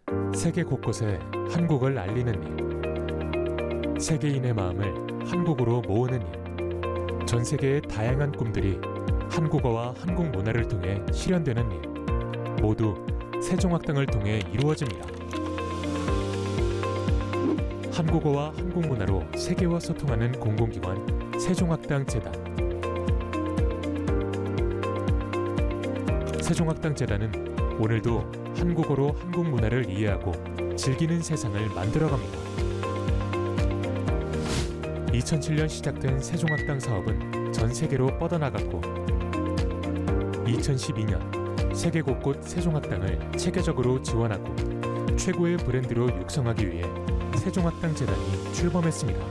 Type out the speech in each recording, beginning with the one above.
세계 곳곳에 한국을 알리는 일, 세계인의 마음을 한국으로 모으는 일, 전 세계의 다양한 꿈들이 한국어와 한국 문화를 통해 실현되는 일, 모두 세종학당을 통해 이루어집니다. 한국어와 한국 문화로 세계와 소통하는 공공기관 세종학당 재단. 세종학당 재단은 오늘도 한국어로 한국 문화를 이해하고 즐기는 세상을 만들어갑니다. 2007년 시작된 세종학당 사업은 전 세계로 뻗어나갔고 2012년 세계 곳곳 세종학당을 체계적으로 지원하고 최고의 브랜드로 육성하기 위해 세종학당 재단이 출범했습니다.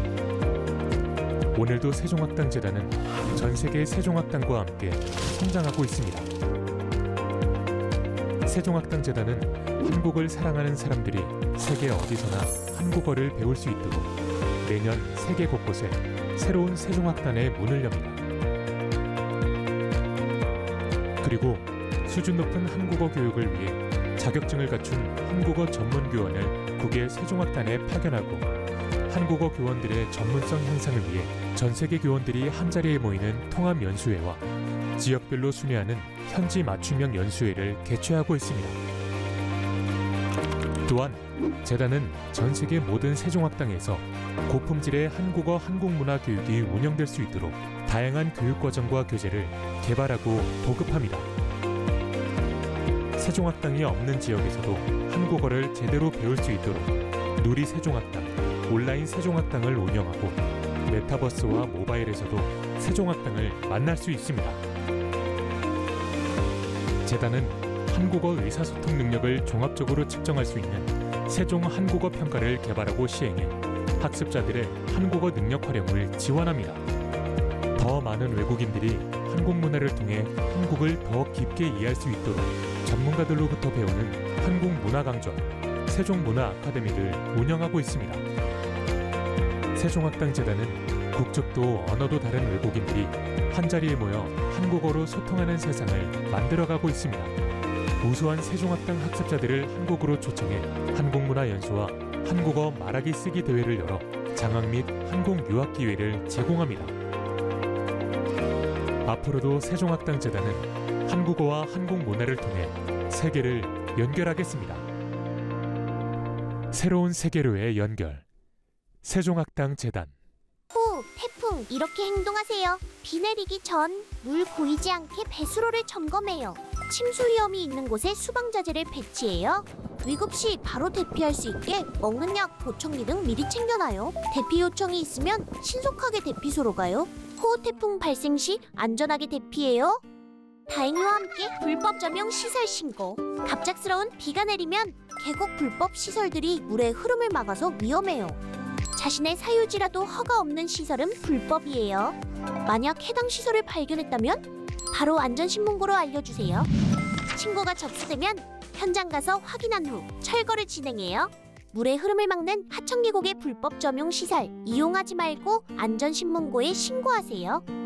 오늘도 세종학당 재단은 전 세계 세종학당과 함께 성장하고 있습니다. 세종학당 재단은 한국을 사랑하는 사람들이 세계 어디서나 한국어를 배울 수 있도록 매년 세계 곳곳에 새로운 세종학당의 문을 엽니다. 그리고 수준 높은 한국어 교육을 위해 자격증을 갖춘 한국어 전문 교원을 국외 세종학당에 파견하고 한국어 교원들의 전문성 향상을 위해 전 세계 교원들이 한자리에 모이는 통합 연수회와 지역별로 순회하는 현지 맞춤형 연수회를 개최하고 있습니다. 또한 재단은 전 세계 모든 세종학당에서 고품질의 한국어 한국문화 교육이 운영될 수 있도록 다양한 교육과정과 교재를 개발하고 보급합니다. 세종학당이 없는 지역에서도 한국어를 제대로 배울 수 있도록 누리 세종학당, 온라인 세종학당을 운영하고 메타버스와 모바일에서도 세종학당을 만날 수 있습니다. 재단은 한국어 의사소통 능력을 종합적으로 측정할 수 있는 세종 한국어 평가를 개발하고 시행해 학습자들의 한국어 능력 활용을 지원합니다. 더 많은 외국인들이 한국 문화를 통해 한국을 더 깊게 이해할 수 있도록 전문가들로부터 배우는 한국 문화 강좌 세종문화 아카데미를 운영하고 있습니다. 세종학당 재단은 국적도 언어도 다른 외국인들이 한자리에 모여 한국어로 소통하는 세상을 만들어가고 있습니다. 우수한 세종학당 학습자들을 한국으로 초청해 한국문화 연수와 한국어 말하기 쓰기 대회를 열어 장학 및 한국 유학 기회를 제공합니다. 앞으로도 세종학당 재단은 한국어와 한국 문화를 통해 세계를 연결하겠습니다. 새로운 세계로의 연결 세종학당 재단. 호, 태풍 이렇게 행동하세요. 비 내리기 전 물 고이지 않게 배수로를 점검해요. 침수 위험이 있는 곳에 수방자재를 배치해요. 위급 시 바로 대피할 수 있게 먹는 약, 보청기 등 미리 챙겨놔요. 대피 요청이 있으면 신속하게 대피소로 가요. 호우 태풍 발생 시 안전하게 대피해요. 다행히와 함께 불법 점용 시설 신고. 갑작스러운 비가 내리면 계곡 불법 시설들이 물의 흐름을 막아서 위험해요. 자신의 사유지라도 허가 없는 시설은 불법이에요. 만약 해당 시설을 발견했다면 바로 안전신문고로 알려주세요. 신고가 접수되면 현장 가서 확인한 후 철거를 진행해요. 물의 흐름을 막는 하천계곡의 불법 점용 시설 이용하지 말고 안전신문고에 신고하세요.